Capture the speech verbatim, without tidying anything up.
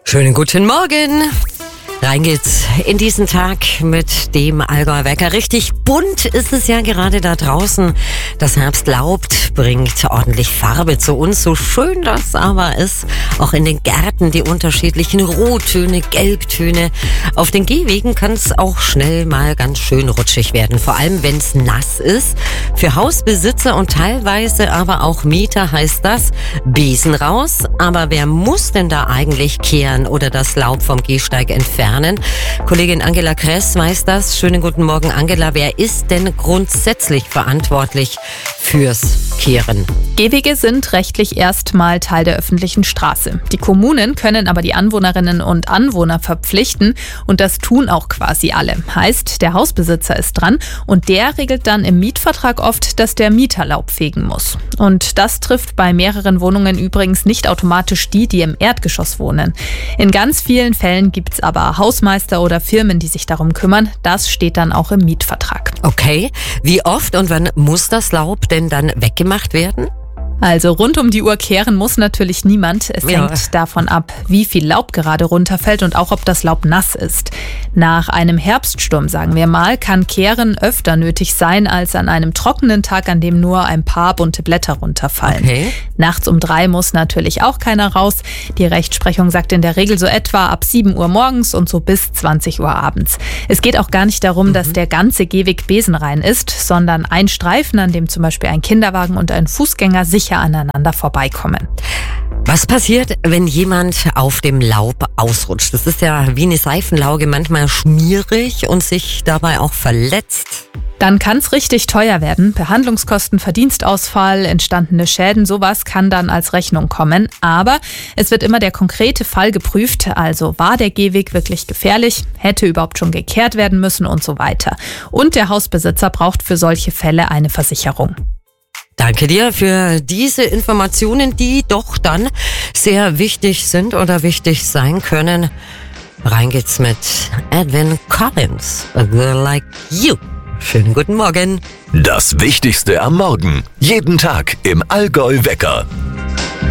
Schönen guten Morgen. Rein geht's in diesen Tag mit dem Allgäuer Wecker. Richtig bunt ist es ja gerade da draußen. Das Herbstlaub bringt ordentlich Farbe zu uns. So schön das aber ist, auch in den Gärten die unterschiedlichen Rottöne, Gelbtöne. Auf den Gehwegen kann es auch schnell mal ganz schön rutschig werden. Vor allem, wenn es nass ist. Für Hausbesitzer und teilweise aber auch Mieter heißt das Besen raus. Aber wer muss denn da eigentlich kehren oder das Laub vom Gehsteig entfernen? Kollegin Angela Kress weiß das. Schönen guten Morgen, Angela. Wer ist denn grundsätzlich verantwortlich fürs Kehren? Gehwege sind rechtlich erstmal Teil der öffentlichen Straße. Die Kommunen können aber die Anwohnerinnen und Anwohner verpflichten und das tun auch quasi alle. Heißt, der Hausbesitzer ist dran und der regelt dann im Mietvertrag oft, dass der Mieter Laub fegen muss. Und das trifft bei mehreren Wohnungen übrigens nicht automatisch die, die im Erdgeschoss wohnen. In ganz vielen Fällen gibt es aber Hausmeister oder Firmen, die sich darum kümmern. Das steht dann auch im Mietvertrag. Okay, wie oft und wann muss das Laub denn dann weggemacht werden? Also rund um die Uhr kehren muss natürlich niemand. Es Ja. hängt davon ab, wie viel Laub gerade runterfällt und auch ob das Laub nass ist. Nach einem Herbststurm, sagen wir mal, kann Kehren öfter nötig sein als an einem trockenen Tag, an dem nur ein paar bunte Blätter runterfallen. Okay. Nachts um drei muss natürlich auch keiner raus. Die Rechtsprechung sagt in der Regel so etwa ab sieben Uhr morgens und so bis zwanzig Uhr abends. Es geht auch gar nicht darum, mhm. dass der ganze Gehweg besenrein ist, sondern ein Streifen, an dem zum Beispiel ein Kinderwagen und ein Fußgänger sicher aneinander vorbeikommen. Was passiert, wenn jemand auf dem Laub ausrutscht? Das ist ja wie eine Seifenlauge, manchmal schmierig und sich dabei auch verletzt. Dann kann es richtig teuer werden. Behandlungskosten, Verdienstausfall, entstandene Schäden, sowas kann dann als Rechnung kommen. Aber es wird immer der konkrete Fall geprüft. Also war der Gehweg wirklich gefährlich? Hätte überhaupt schon gekehrt werden müssen und so weiter. Und der Hausbesitzer braucht für solche Fälle eine Versicherung. Danke dir für diese Informationen, die doch dann sehr wichtig sind oder wichtig sein können. Rein geht's mit Edwin Collins, A Girl Like You. Schönen guten Morgen. Das Wichtigste am Morgen. Jeden Tag im Allgäu Wecker.